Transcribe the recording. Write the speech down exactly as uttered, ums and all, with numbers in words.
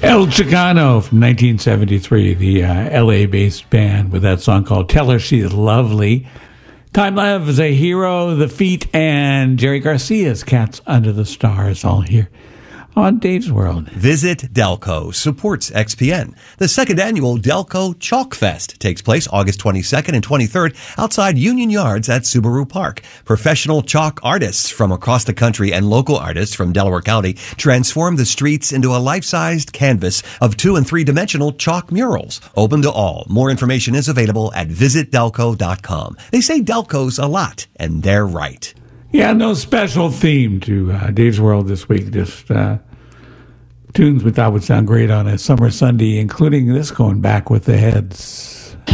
El Chicano from nineteen seventy-three, the uh, L A-based band with that song called Tell Her She's Lovely. Time Love is a Hero, The Feet, and Jerry Garcia's Cats Under the Stars, all here on Dave's World. Visit Delco supports X P N. The second annual Delco Chalk Fest takes place August twenty-second and twenty-third outside Union Yards at Subaru Park. Professional chalk artists from across the country and local artists from Delaware County transform the streets into a life-sized canvas of two- and three-dimensional chalk murals. Open to all. More information is available at visit delco dot com. They say Delco's a lot, and they're right. Yeah, no special theme to uh, Dave's World this week. Just uh, tunes we thought would sound great on a summer Sunday, including this going back with the Heads.